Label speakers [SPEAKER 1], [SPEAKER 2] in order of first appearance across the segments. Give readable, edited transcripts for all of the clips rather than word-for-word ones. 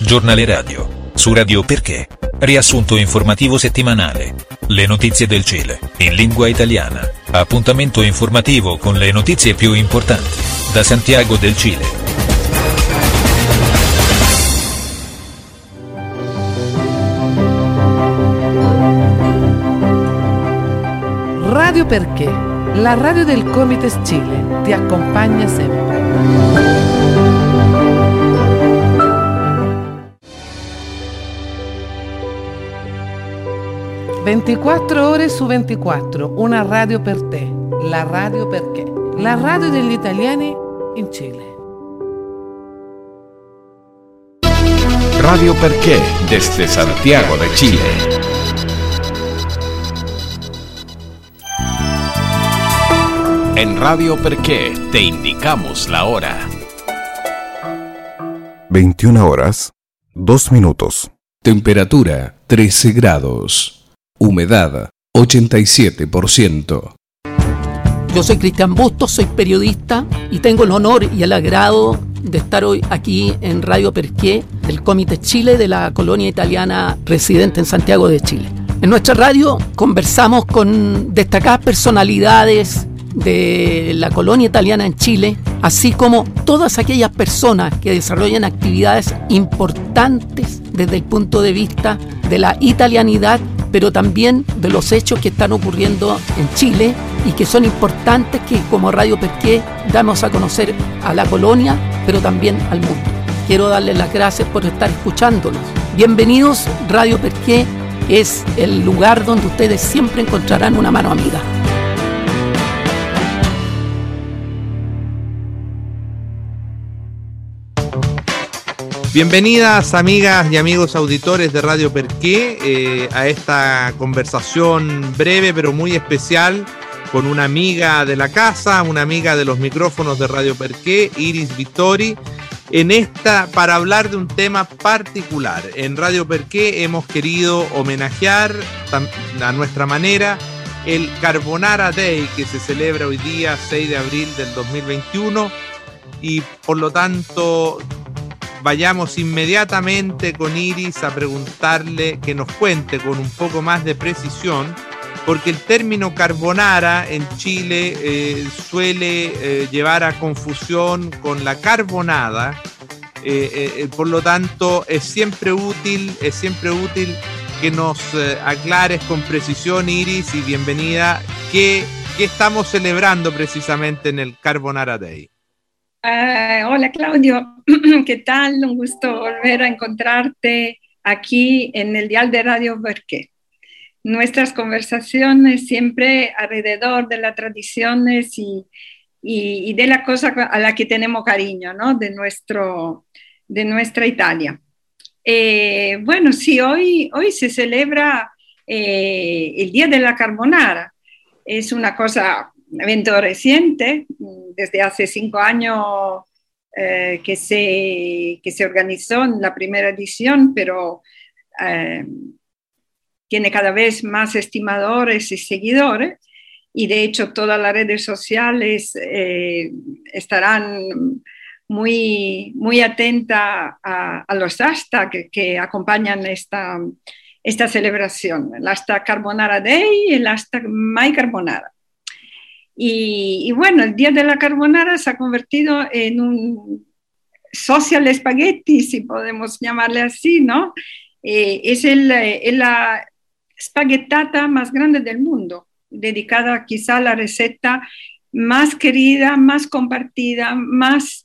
[SPEAKER 1] Giornale radio. Su Radio Perché. Riassunto informativo settimanale. Le notizie del Cile, in lingua italiana. Appuntamento informativo con le notizie più importanti. Da Santiago del Cile.
[SPEAKER 2] Radio Perché, la radio del Comites Chile, ti accompagna sempre. 24 ore su 24, una radio per te, la Radio Perché, la radio degli italiani in Cile.
[SPEAKER 3] Radio Perché, desde Santiago de Chile. En Radio Perché te indicamos la hora.
[SPEAKER 4] 21 horas, 2 minutos.
[SPEAKER 3] Temperatura 13 grados. Humedad 87%.
[SPEAKER 5] Yo soy Cristian Bustos, soy periodista y tengo el honor y el agrado de estar hoy aquí en Radio Perché, del Comites Chile de la colonia italiana residente en Santiago de Chile. En nuestra radio conversamos con destacadas personalidades de la colonia italiana en Chile, así como todas aquellas personas que desarrollan actividades importantes desde el punto de vista de la italianidad, pero también de los hechos que están ocurriendo en Chile y que son importantes que como Radio Perché damos a conocer a la colonia, pero también al mundo. Quiero darles las gracias por estar escuchándonos. Bienvenidos, Radio Perché es el lugar donde ustedes siempre encontrarán una mano amiga.
[SPEAKER 6] Bienvenidas amigas y amigos auditores de Radio Perché a esta conversación breve pero muy especial con una amiga de la casa, una amiga de los micrófonos de Radio Perché, Iris Vittori, para hablar de un tema particular. En Radio Perché hemos querido homenajear a nuestra manera el Carbonara Day que se celebra hoy día 6 de abril del 2021 y por lo tanto vayamos inmediatamente con Iris a preguntarle que nos cuente con un poco más de precisión, porque el término carbonara en Chile suele llevar a confusión con la carbonada, por lo tanto es siempre útil que nos aclares con precisión, Iris, y bienvenida. ¿Qué estamos celebrando precisamente en el Carbonara Day?
[SPEAKER 7] Hola Claudio, ¿qué tal? Un gusto volver a encontrarte aquí en el dial de Radio Perché. Nuestras conversaciones siempre alrededor de las tradiciones y de la cosa a la que tenemos cariño, ¿no? De nuestra Italia. Bueno, sí, hoy se celebra el Día de la Carbonara. Es un evento reciente, desde hace 5 años que se organizó en la primera edición, pero tiene cada vez más estimadores y seguidores, y de hecho todas las redes sociales estarán muy, muy atentas a los hashtags que acompañan esta celebración, el hashtag Carbonara Day y el hashtag MyCarbonara. Y bueno, el Día de la Carbonara se ha convertido en un social spaghetti, si podemos llamarle así, ¿no? Es la spaghettata más grande del mundo, dedicada quizá a la receta más querida, más compartida, más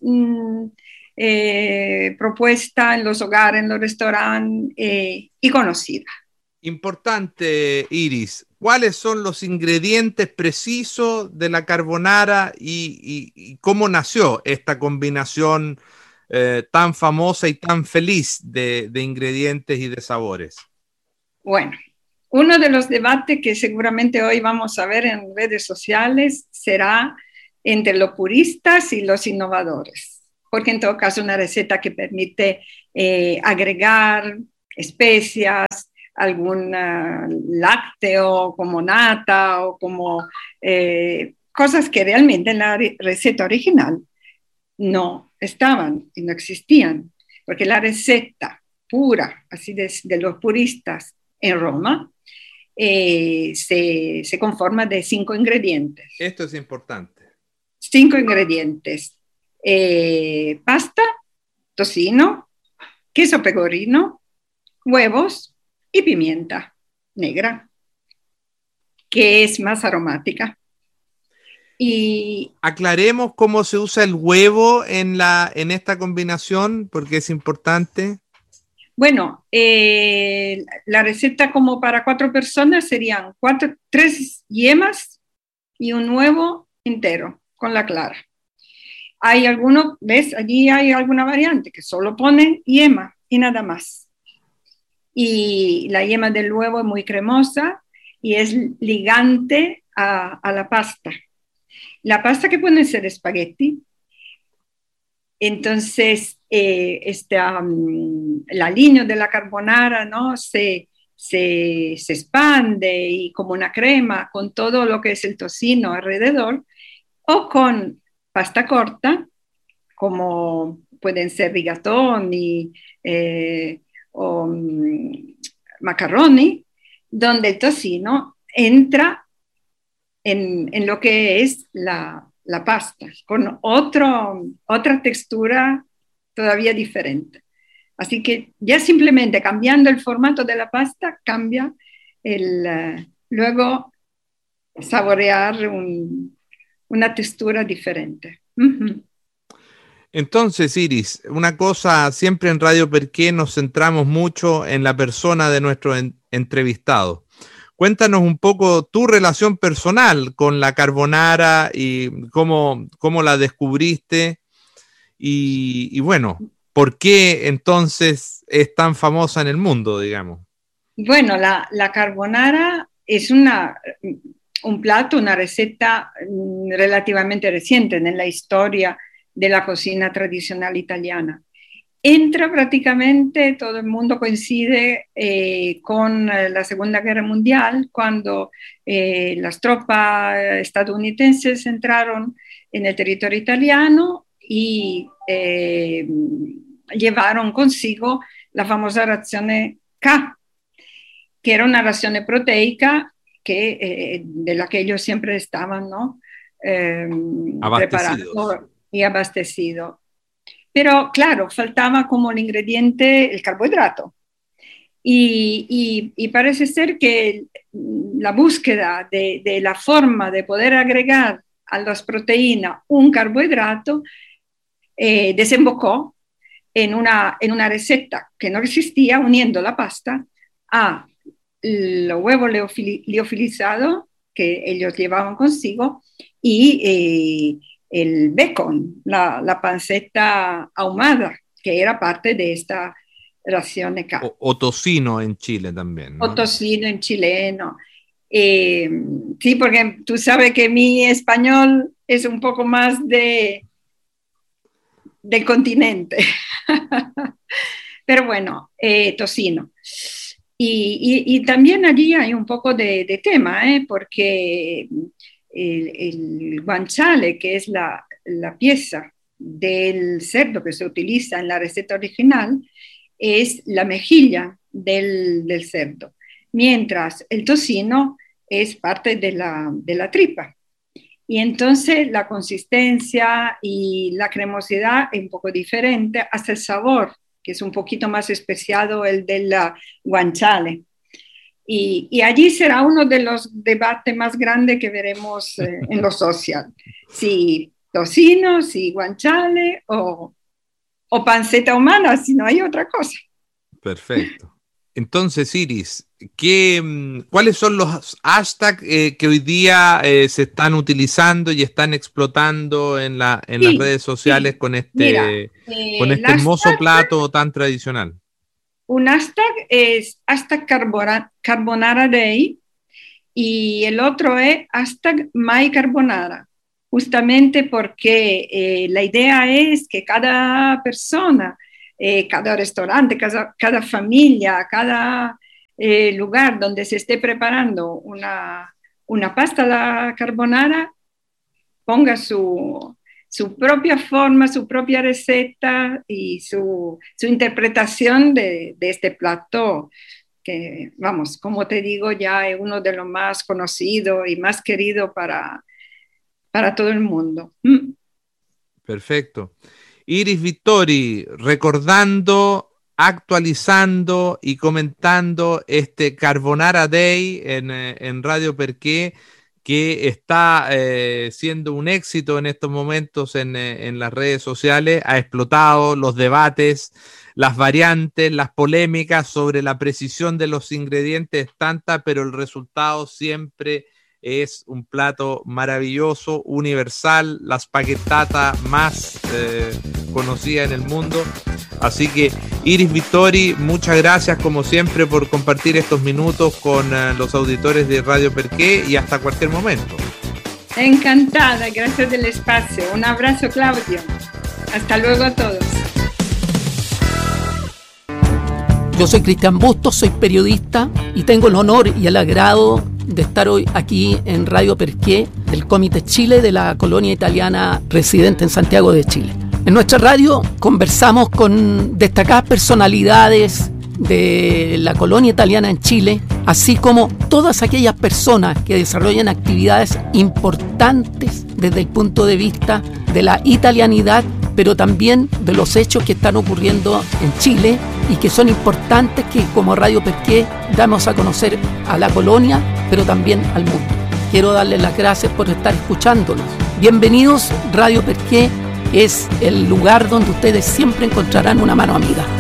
[SPEAKER 7] propuesta en los hogares, en los restaurantes y conocida.
[SPEAKER 6] Importante, Iris. ¿Cuáles son los ingredientes precisos de la carbonara y cómo nació esta combinación tan famosa y tan feliz de ingredientes y de sabores?
[SPEAKER 7] Bueno, uno de los debates que seguramente hoy vamos a ver en redes sociales será entre los puristas y los innovadores, porque en todo caso es una receta que permite agregar especias, algún lácteo como nata o como cosas que realmente en la receta original no estaban y no existían, porque la receta pura, así de los puristas en Roma, se conforma de 5 ingredientes.
[SPEAKER 6] Esto es importante.
[SPEAKER 7] 5 ingredientes. Pasta, tocino, queso pecorino, huevos y pimienta negra, que es más aromática. Y
[SPEAKER 6] aclaremos cómo se usa el huevo en esta combinación, porque es importante.
[SPEAKER 7] Bueno, la receta como para 4 personas serían 3 yemas y un huevo entero con la clara. Hay alguno, ¿ves? Allí hay alguna variante que solo ponen yema y nada más. Y la yema del huevo es muy cremosa y es ligante a la pasta. La pasta que puede ser espagueti. Entonces, la línea de la carbonara, ¿no? se expande y como una crema con todo lo que es el tocino alrededor, o con pasta corta, como pueden ser rigatoni o macaroni, donde el tocino entra en lo que es la pasta, con otra textura todavía diferente. Así que ya simplemente cambiando el formato de la pasta, cambia luego saborear una textura diferente. Uh-huh.
[SPEAKER 6] Entonces, Iris, una cosa, siempre en Radio Perqué nos centramos mucho en la persona de nuestro entrevistado. Cuéntanos un poco tu relación personal con la carbonara y cómo la descubriste y bueno, ¿por qué entonces es tan famosa en el mundo, digamos?
[SPEAKER 7] Bueno, la carbonara es un plato, una receta relativamente reciente en la historia de la cocina tradicional italiana. Entra prácticamente, todo el mundo coincide con la Segunda Guerra Mundial, cuando las tropas estadounidenses entraron en el territorio italiano y llevaron consigo la famosa razione K, que era una ración proteica de la que ellos siempre estaban, ¿no? Preparados y abastecidos. Pero claro, faltaba como el ingrediente, el carbohidrato. Y parece ser que la búsqueda de la forma de poder agregar a las proteínas un carbohidrato desembocó en una receta que no existía, uniendo la pasta a los huevos liofilizados que ellos llevaban consigo y el bacon, la panceta ahumada, que era parte de esta ración de carne.
[SPEAKER 6] O tocino en Chile también, ¿no?
[SPEAKER 7] O tocino en chileno. Sí, porque tú sabes que mi español es un poco más del continente. Pero bueno, tocino. Y también allí hay un poco de tema, porque el guanciale, que es la pieza del cerdo que se utiliza en la receta original, es la mejilla del cerdo, mientras el tocino es parte de la tripa. Y entonces la consistencia y la cremosidad es un poco diferente, hasta el sabor, que es un poquito más especiado el del guanciale. Y allí será uno de los debates más grandes que veremos en lo social. Si tocino, si guanciale o panceta humana, si no hay otra cosa.
[SPEAKER 6] Perfecto. Entonces, Iris, ¿cuáles son los hashtags que hoy día se están utilizando y están explotando en las redes sociales con este hermoso plato tan tradicional?
[SPEAKER 7] Un hashtag es hashtag Carbonara Day y el otro es hashtag MyCarbonara, justamente porque la idea es que cada persona, cada restaurante, cada familia, cada lugar donde se esté preparando una pasta a la carbonara, ponga su su propia forma, su propia receta y su interpretación de este plato, que, vamos, como te digo, ya es uno de los más conocidos y más queridos para todo el mundo.
[SPEAKER 6] Perfecto. Iris Vittori, recordando, actualizando y comentando este Carbonara Day en Radio Perqué, que está siendo un éxito en estos momentos en las redes sociales. Ha explotado los debates, las variantes, las polémicas sobre la precisión de los ingredientes, tanta, pero el resultado siempre es un plato maravilloso, universal, la spaghettata más conocida en el mundo. Así que Iris Vittori, muchas gracias como siempre por compartir estos minutos con los auditores de Radio Perqué, y hasta cualquier momento.
[SPEAKER 7] Encantada, gracias del espacio. Un abrazo, Claudio. Hasta luego a todos.
[SPEAKER 5] Yo soy Cristian Bustos, soy periodista y tengo el honor y el agrado de estar hoy aquí en Radio Perqué, del Comité Chile de la colonia italiana residente en Santiago de Chile. En nuestra radio conversamos con destacadas personalidades de la colonia italiana en Chile, así como todas aquellas personas que desarrollan actividades importantes desde el punto de vista de la italianidad, pero también de los hechos que están ocurriendo en Chile y que son importantes, que como Radio Perqué damos a conocer a la colonia, pero también al mundo. Quiero darles las gracias por estar escuchándonos. Bienvenidos. Radio Perqué es el lugar donde ustedes siempre encontrarán una mano amiga.